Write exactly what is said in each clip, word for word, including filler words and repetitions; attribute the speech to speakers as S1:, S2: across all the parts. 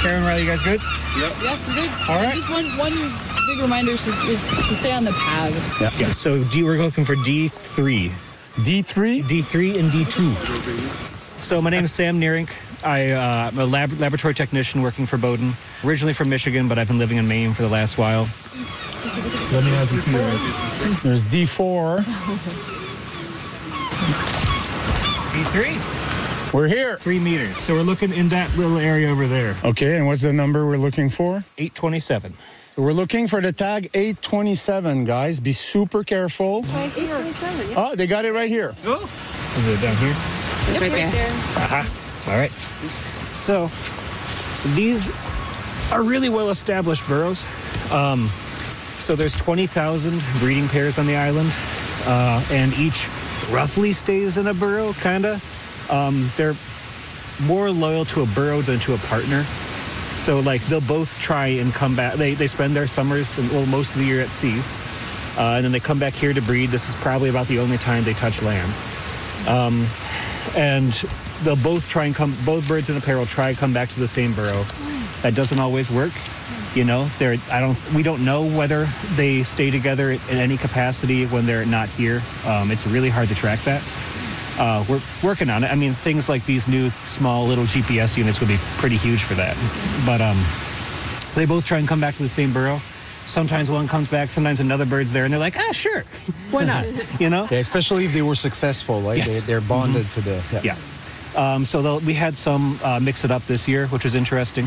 S1: Sharon, Riley, you guys good?
S2: Yep.
S3: Yes, we're good.
S1: All right.
S3: Just one, one big reminder is, is to stay on the paths.
S1: Yeah. yeah. So D, we're looking for D three.
S4: D three?
S1: D three and D two. So my name is Sam Neerink. I, uh, I'm a lab, laboratory technician working for Bowden. Originally from Michigan, but I've been living in Maine for the last while. Let me know if you see it.
S4: There's D four.
S1: D three.
S4: We're here.
S1: Three meters. So we're looking in that little area over there.
S4: Okay, and what's the number we're looking for?
S1: eight twenty-seven.
S4: So we're looking for the tag eight twenty-seven, guys. Be super careful.
S5: It's right here. eight twenty-seven, yeah.
S4: Oh, they got it right here.
S1: Oh. Is it down here?
S5: It's right, right there.
S1: Aha. Uh-huh. All right. So these are really well-established burrows. Um, so there's twenty thousand breeding pairs on the island, uh, and each roughly stays in a burrow, kind of. Um, they're more loyal to a burrow than to a partner. So, like, they'll both try and come back. They, they spend their summers, and, well, most of the year at sea. Uh, and then they come back here to breed. This is probably about the only time they touch land. Um, and they'll both try and come, both birds in a pair will try and come back to the same burrow. That doesn't always work. You know, they're, I don't, we don't know whether they stay together in any capacity when they're not here. Um, it's really hard to track that. Uh, we're working on it. I mean, things like these new small little G P S units would be pretty huge for that. But um, they both try and come back to the same burrow. Sometimes one comes back, sometimes another bird's there, and they're like, ah, sure, why not? You know?
S4: Yeah, especially if they were successful, right?
S1: Yes.
S4: They, they're bonded
S1: Mm-hmm.
S4: to the...
S1: Yeah. yeah. Um, so we had some uh, mix it up this year, which was interesting.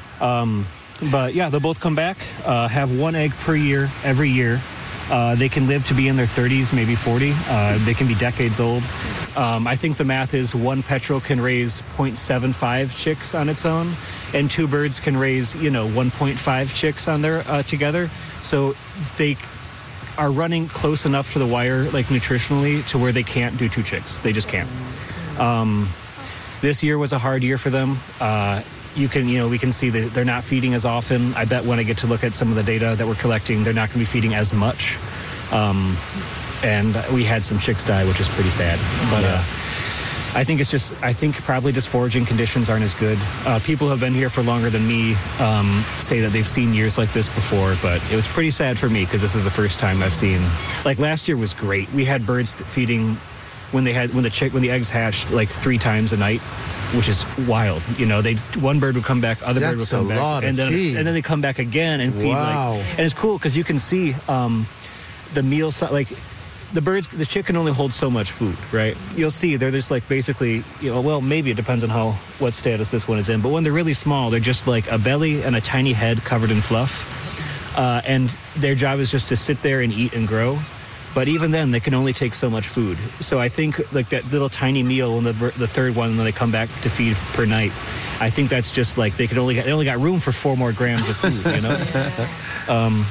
S1: Um, but yeah, they'll both come back, uh, have one egg per year, every year. Uh, they can live to be in their thirties, maybe forty. Uh, they can be decades old. Um, I think the math is one petrel can raise zero point seven five chicks on its own, and two birds can raise, you know, one point five chicks on their uh, together. So they are running close enough to the wire, like nutritionally, to where they can't do two chicks. They just can't. Um, this year was a hard year for them. Uh, You can, you know, we can see that they're not feeding as often. I bet when I get to look at some of the data that we're collecting, they're not going to be feeding as much. Um, and we had some chicks die, which is pretty sad. But uh, I think it's just, I think probably just foraging conditions aren't as good. Uh, people who have been here for longer than me um, say that they've seen years like this before, but it was pretty sad for me because this is the first time I've seen. Like last year was great. We had birds feeding when they had when the chick when the eggs hatched like three times a night, which is wild. You know, they one bird would come back, other bird would
S4: That's
S1: come
S4: a
S1: back,
S4: lot of
S1: and then
S4: feed.
S1: and then they come back again and feed.
S4: Wow.
S1: Like, and it's cool because you can see um, the meal si- like the birds. The chick can only hold so much food, right? You'll see they're just like basically, you know, well maybe it depends on how what status this one is in, but when they're really small, they're just like a belly and a tiny head covered in fluff, uh, and their job is just to sit there and eat and grow. But even then, they can only take so much food. So I think like that little tiny meal in the the third one when they come back to feed per night, I think that's just like they could only they only got room for four more grams of food. You know. um,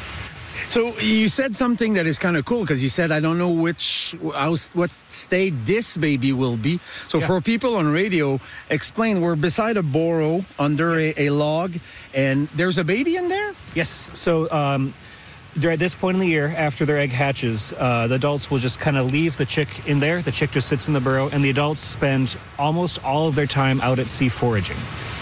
S4: So you said something that is kind of cool because you said, I don't know which, how, what state this baby will be. So
S1: Yeah.
S4: for people on radio, explain, we're beside a burrow under a, a log and there's a baby in there?
S1: yes. So. Um, They're at this point in the year, after their egg hatches, uh, the adults will just kind of leave the chick in there. The chick just sits in the burrow, and the adults spend almost all of their time out at sea foraging.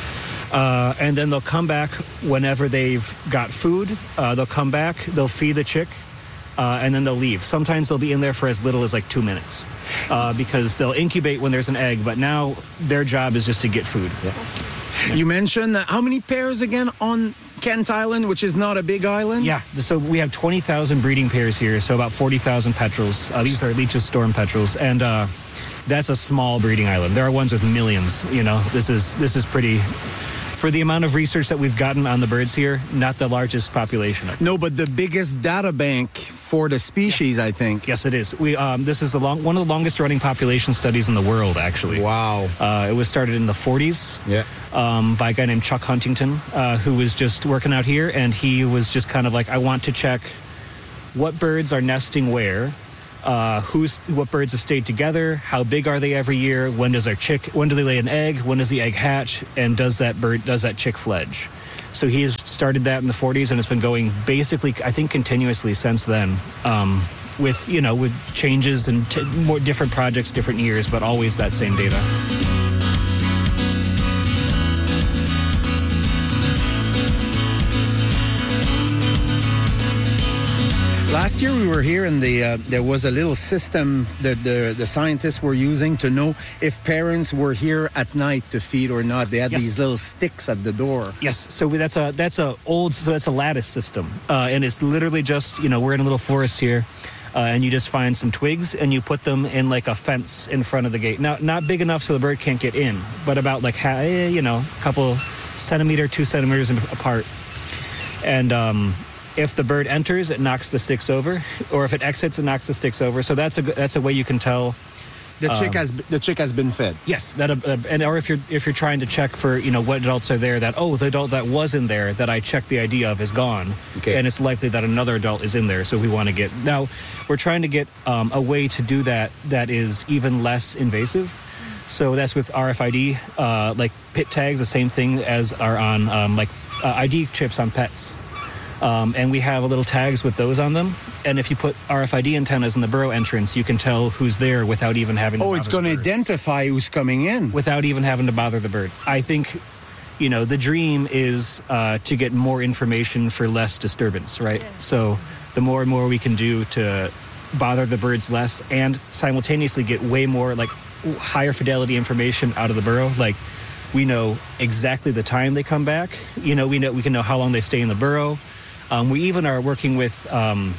S1: Uh, and then they'll come back whenever they've got food. Uh, they'll come back, they'll feed the chick, uh, and then they'll leave. Sometimes they'll be in there for as little as like two minutes uh, because they'll incubate when there's an egg, but now their job is just to get food.
S4: Yeah. You mentioned uh, how many pairs again on Kent Island, which is not a big island?
S1: Yeah, so we have twenty thousand breeding pairs here, so about forty thousand petrels. Uh, these are Leach's storm petrels, and uh, that's a small breeding island. There are ones with millions, you know. This is this is pretty... For the amount of research that we've gotten on the birds here, not the largest population of them.
S4: No, but the biggest data bank for the species, yes. I think.
S1: Yes, it is. We um, this is the long, one of the longest running population studies in the world, actually.
S4: Wow.
S1: Uh, it was started in the forties
S4: yeah.
S1: um, by a guy named Chuck Huntington, uh, who was just working out here, and he was just kind of like, I want to check what birds are nesting where, uh, who's what birds have stayed together, how big are they every year, when does their chick, when do they lay an egg, when does the egg hatch, and does that bird, does that chick fledge? So he's started that in the forties, and it's been going basically, I think, continuously since then, um, with, you know, with changes and t- more different projects, different years, but always that same data.
S4: last year we were here, and the uh, there was a little system that the the scientists were using to know if parents were here at night to feed or not. They had
S1: Yes.
S4: these little sticks at the door.
S1: Yes, so we- that's a that's a old so that's a lattice system, uh, and it's literally just you know we're in a little forest here, uh, and you just find some twigs and you put them in like a fence in front of the gate. Now, not big enough so the bird can't get in, but about like ha- eh, you know a couple centimeter, two centimeters in- apart, and um, if the bird enters, it knocks the sticks over, or if it exits, it knocks the sticks over. So that's a good- that's a way you can tell.
S4: The chick
S1: Um,
S4: has the chick has been fed.
S1: Yes, that uh, and or if you're if you're trying to check for you know what adults are there, that oh the adult that was in there that I checked the I D of is gone,
S4: Okay.
S1: and it's likely that another adult is in there. So we want to get now we're trying to get um, a way to do that that is even less invasive. So that's with R F I D, uh, like pit tags, the same thing as are on um, like uh, I D chips on pets. Um, and we have a little tags with those on them. And if you put R F I D antennas in the burrow entrance, you can tell who's there without even having to
S4: Oh,
S1: bother
S4: it's going to
S1: the birds.
S4: identify who's coming in.
S1: Without even having to bother the bird. I think, you know, the dream is uh, to get more information for less disturbance, right? So the more and more we can do to bother the birds less and simultaneously get way more, like, higher fidelity information out of the burrow, like, we know exactly the time they come back. You know, we know we can know how long they stay in the burrow. Um, we even are working with um,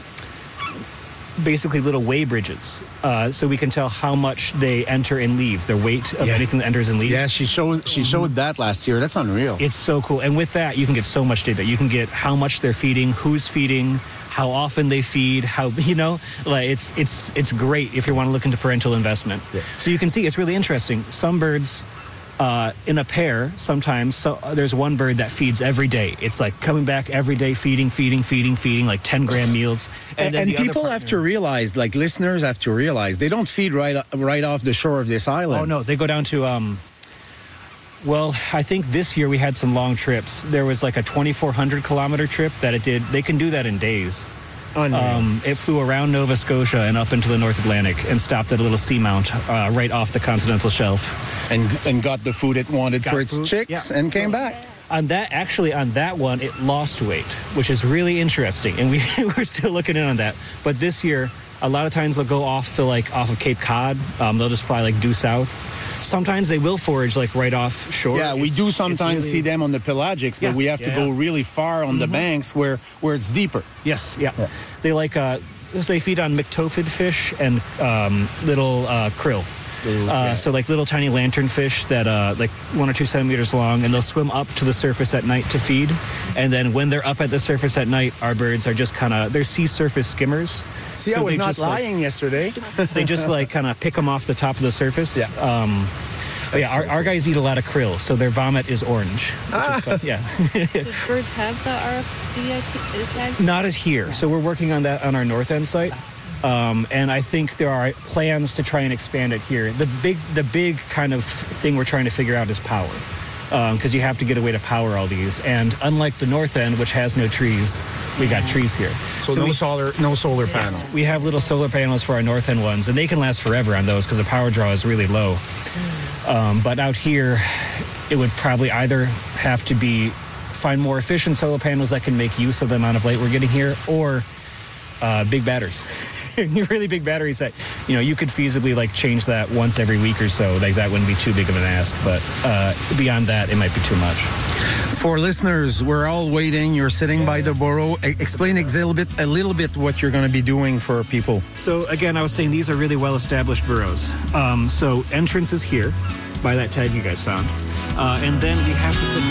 S1: basically little weigh bridges, uh, so we can tell how much they enter and leave, their weight of
S4: Yeah.
S1: anything that enters and leaves.
S4: Yeah, she showed she showed that last year. That's unreal.
S1: It's so cool. And with that, you can get so much data. You can get how much they're feeding, who's feeding, how often they feed, how, you know, like it's it's it's great if you want to look into parental investment.
S4: Yeah.
S1: So you can see it's really interesting. Some birds uh, in a pair, sometimes, so uh, there's one bird that feeds every day. It's like coming back every day, feeding, feeding, feeding, feeding, like ten gram meals.
S4: And,
S1: then
S4: and
S1: the other
S4: people have to
S1: partner-
S4: realize, like listeners have to realize, they don't feed right right off the shore of this island.
S1: Oh, no, they go down to, um, well, I think this year we had some long trips. There was like a twenty-four hundred kilometer trip that it did. They can do that in days.
S4: Unreal.
S1: Um, it flew around Nova Scotia and up into the North Atlantic and stopped at a little seamount uh, right off the continental shelf.
S4: and and got the food it wanted
S1: Got
S4: for its
S1: food,
S4: chicks
S1: yeah.
S4: and came back.
S1: On that, actually, on that one, it lost weight, which is really interesting, and we we're still looking in on that. But this year, a lot of times they'll go off to like off of Cape Cod. Um, they'll just fly like due south. Sometimes they will forage like right off shore.
S4: Yeah, we
S1: It's-
S4: do
S1: it's
S4: sometimes
S1: really-
S4: see them on the pelagics, but
S1: Yeah,
S4: we have to
S1: yeah,
S4: go
S1: yeah.
S4: really far on the banks where where it's deeper.
S1: Yes, yeah. They like uh, they feed on myctophid fish and um, little uh, krill.
S4: Little-
S1: Uh,
S4: yeah.
S1: So like little tiny lanternfish that uh, like one or two centimeters long, and they'll swim up to the surface at night to feed. And then when they're up at the surface at night, our birds are just kind of they're sea surface skimmers.
S4: See,
S1: So
S4: I was
S1: they
S4: not
S1: just, like-
S4: lying yesterday.
S1: They just like kind of pick them off the top of the surface.
S4: Yeah.
S1: Um, but yeah, our, our guys eat a lot of krill, so their vomit is orange. Which is fun. Yeah.
S3: Do birds have the R F D I T tags?
S1: Not as here. So we're working on that on our north end site. Um, and I think there are plans to try and expand it here. The big, the big kind of thing we're trying to figure out is power, because you have to get a way to power all these. And unlike the north end, which has no trees, we got trees here.
S4: So, no
S1: we,
S4: solar, no solar
S1: yes,
S4: panel.
S1: we have little solar panels for our north end ones, and they can last forever on those because the power draw is really low. Um, but out here, it would probably either have to be find more efficient solar panels that can make use of the amount of light we're getting here, or uh, big batteries. Really big batteries that, you know, you could feasibly like change that once every week or so. Like that wouldn't be too big of an ask, but uh, beyond that, it might be too much.
S4: For listeners, we're all waiting. You're sitting by the burrow. E- explain a little bit, a little bit what you're going to be doing for people.
S1: So again, I was saying these are really well-established burrows. Um, so entrance is here by that tag you guys found. Uh, and then we have to put